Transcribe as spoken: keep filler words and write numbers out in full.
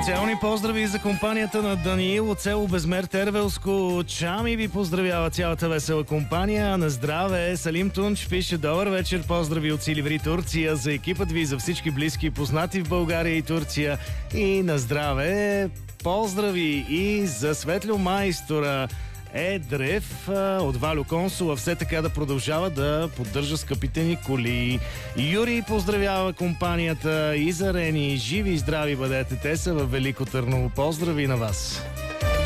Специални поздрави за компанията на Даниил от село Безмер, Тервелско. Чами ви поздравява цялата весела компания. На здраве! Салим Тунч пише: добър вечер, поздрави от Силиври, Турция, за екипът ви, за всички близки и познати в България и Турция. И на здраве! Поздрави и за Светло Майстора Едрев от Валю Консула. Все така да продължава да поддържа скъпите ни коли. Юрий поздравява компанията и за Рени. Живи и здрави бъдете, те са във Велико Търново. Поздрави на вас!